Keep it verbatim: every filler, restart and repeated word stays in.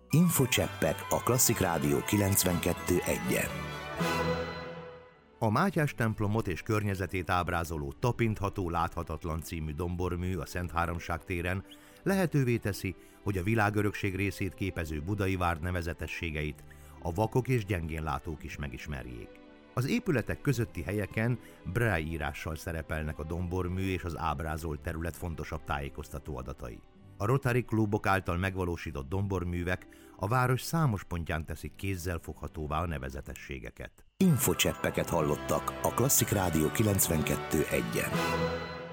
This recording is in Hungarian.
Infocseppek a Klasszik Rádió kilencvenkettő egyen. A Mátyás templomot és környezetét ábrázoló Tapintható láthatatlan című dombormű a Szent Háromság téren lehetővé teszi, hogy a világörökség részét képező Budai vár nevezetességeit a vakok és gyengénlátók is megismerjék. Az épületek közötti helyeken braille írással szerepelnek a dombormű és az ábrázolt terület fontosabb tájékoztató adatai. A Rotary klubok által megvalósított domborművek a város számos pontján teszik kézzel foghatóvá a nevezetességeket. Infocseppeket hallottak a Klasszik Rádió kilencvenkettő egyen.